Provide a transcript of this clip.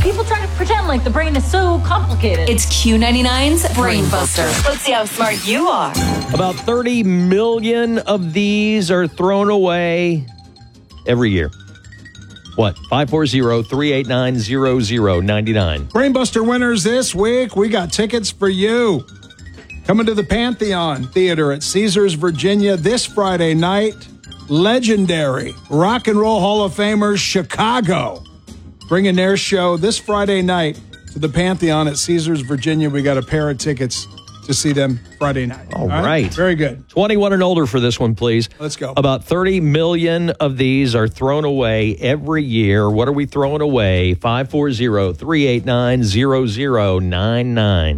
People try to pretend like the brain is so complicated. It's Q99's Brain Buster. Let's see how smart you are. About 30 million of these are thrown away every year. What? 540-389-0099. Brainbuster winners this week. We got tickets for you. Coming to the Pantheon Theater at Caesars, Virginia this Friday night. Legendary Rock and Roll Hall of Famers Chicago bringing their show this Friday night to the Pantheon at Caesars, Virginia. We got a pair of tickets to see them Friday night. All right. Very good. 21 and older for this one, please. Let's go. About 30 million of these are thrown away every year. What are we throwing away? 540-389-0099.